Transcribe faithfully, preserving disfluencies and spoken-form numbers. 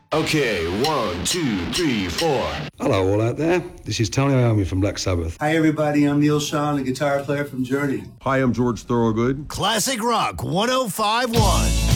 Okay, one, two, three, four. Hello, all out there. This is Tony Iommi from Black Sabbath. Hi, everybody. I'm Neil Schon, a guitar player from Journey. Hi, I'm George Thorogood. Classic Rock one oh five point one.